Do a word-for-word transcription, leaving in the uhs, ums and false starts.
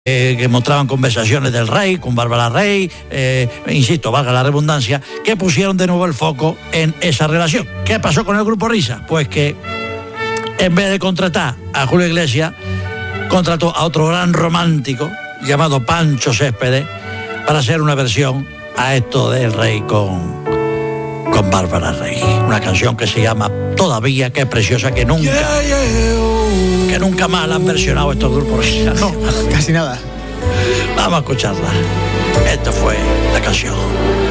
Eh, que mostraban conversaciones del rey con Bárbara Rey, eh, insisto, valga la redundancia, que pusieron de nuevo el foco en esa relación. ¿Qué pasó con el Grupo Risa? Pues que en vez de contratar a Julio Iglesias, contrató a otro gran romántico llamado Pancho Céspedes para hacer una versión a esto del rey con, con Bárbara Rey. Una canción que se llama Todavía, que es preciosa, que nunca... Yeah, yeah, oh. Que nunca más la han versionado estos grupos. No, casi nada. Vamos a escucharla. Esta fue la canción.